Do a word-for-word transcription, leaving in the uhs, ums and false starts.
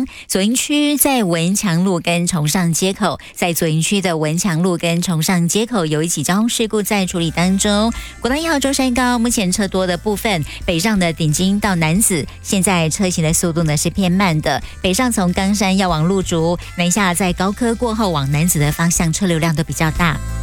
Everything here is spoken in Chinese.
亡。左营区在文强路跟崇尚街口，在左营区的文强路跟崇尚街口有一起交通事故在处理当中。国道一号中山高目前车多的部分，北上的顶金到楠梓，现在车行的速度呢是偏慢的。北上从冈山要往路竹，南下在高科过后往楠梓的方向车流量都比较大。